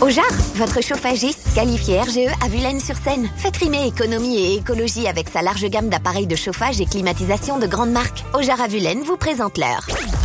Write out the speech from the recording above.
Ojar, votre chauffagiste qualifié RGE à Vulaines-sur-Seine. Faites rimer économie et écologie avec sa large gamme d'appareils de chauffage et climatisation de grande marque. Ojar à Vulaines vous présente l'heure.